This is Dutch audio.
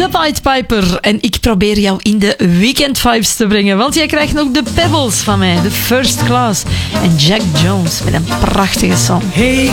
Pied Piper. En ik probeer jou in de weekend vibes te brengen, want jij krijgt nog de Pebbles van mij, de First Class. En Jack Jones met een prachtige song. Hey.